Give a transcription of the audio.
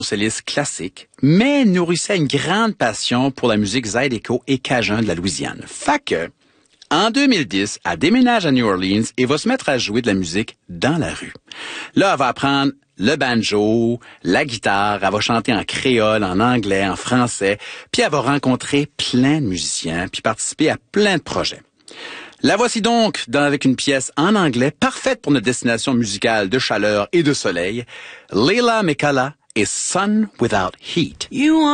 violoncelliste classique, mais nourrissait une grande passion pour la musique zydeco et cajun de la Louisiane. Fait que, en 2010, elle déménage à New Orleans et va se mettre à jouer de la musique dans la rue. Là, elle va apprendre le banjo, la guitare, elle va chanter en créole, en anglais, en français, puis elle va rencontrer plein de musiciens, puis participer à plein de projets. La voici donc avec une pièce en anglais parfaite pour notre destination musicale de chaleur et de soleil, Leila Mekala et Sun Without Heat.